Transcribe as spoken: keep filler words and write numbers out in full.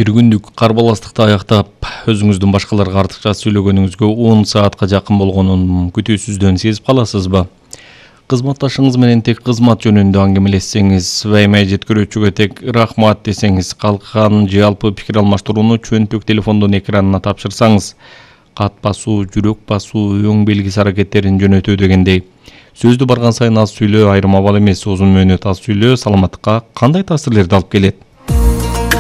Бир күндүк карбаластыкты аяктап, өзүңүздүн башкаларга артыкча сүйлөгөнүңүзгө он саатка жакын болгонун күтүүсүздөн сезип каласызбы? Кызматташыңыз менен тек кызмат жөнүндө аңгемелешсеңиз, ваймай жеткирүүчүгө тек рахмат десеңиз, калкан жалпы пикир алмаштырууну чөнтөк телефондун экранына тапшырсаңыз, кат басуу, жүрөк басуу, өң белгиси аракеттерин жөнөтүү дегендей. Сөздү барган сайын аз сүйлөө айрым абал эмес, узун мөөнөт аз сүйлөө саламаттыкка кандай таасирлерди алып келет?